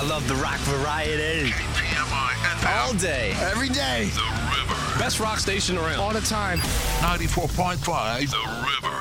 love the rock variety. KPMI FM. All day. Every day. The River. Best rock station around. All the time. 94.5. The River.